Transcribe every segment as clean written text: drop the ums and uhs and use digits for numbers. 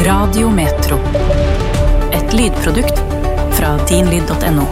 Radio Metro. Et lydprodukt fra dinlyd.no.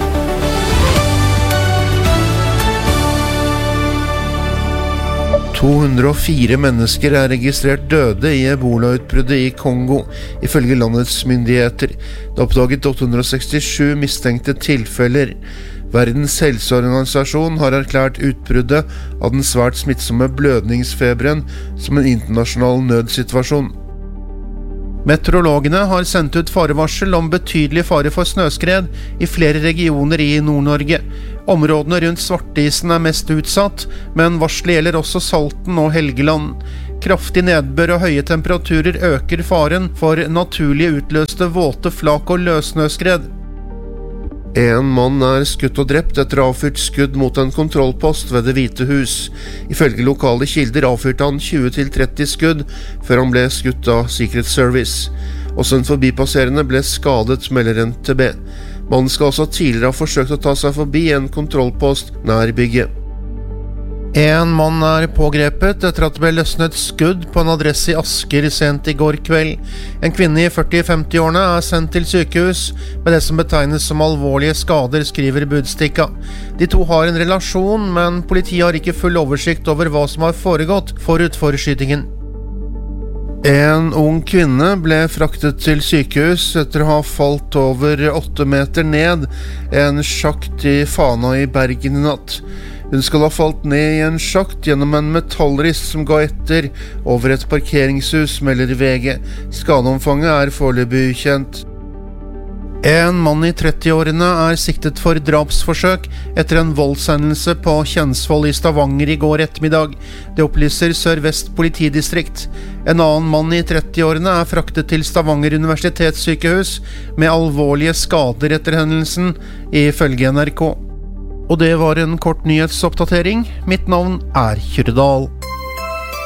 «204 mennesker er registrert døde i Ebola-utbruddet i Kongo, ifølge landets myndigheter. Det er oppdaget 867 mistenkte tilfeller. Verdens helseorganisasjon har erklært utbruddet av den svært smittsomme blødningsfeberen som en internasjonal nødsituasjon. Meteorologene har sendt ut farevarsel om betydelig fare for snøskred i flere regioner i Nord-Norge. Områdene rundt Svartisen er mest utsatt, men varselet gjelder også Salten og Helgeland. Kraftig nedbør og høye temperaturer øker faren for naturlig utløste våte flak og løssnøskred. En mann er skutt og drept etter avfyrt skudd mot en kontrollpost ved Det hvite hus. Ifølge lokale kilder avfyrte han 20-30 skudd før han ble skutt av Secret Service. Også en forbipasserende ble skadet, melder NTB. Mannen skal også tidligere ha forsøkt å ta seg forbi en kontrollpost nær bygget. En mann er pågrepet etter at det ble løsnet skudd på en adresse i Asker sent i går kveld. En kvinne i 40-50-årene er sendt til sykehus med det som betegnes som alvorlige skader, skriver Budstikka. De to har en relasjon, men politiet har ikke full oversikt over hva som har foregått forut for skytingen. En ung kvinne ble fraktet til sykehus etter å ha falt over 8 meter ned en sjakt i Fana i Bergen i natt. Hun skal ha falt ned i en sjakt gjennom en metallrist som ga etter over et parkeringshus, melder VG. Skadeomfanget er foreløpig ukjent. En mann i 30-årene er siktet for drapsforsøk etter en voldshendelse på Kjensvoll i Stavanger i går ettermiddag. Det opplyser Sør-Vest politidistrikt. En annen mann i 30-årene er fraktet til Stavanger universitetssykehus med alvorlige skader etter hendelsen, ifølge NRK. Og det var en kort nyhetsoppdatering. Mitt navn er Kyrre Dahl.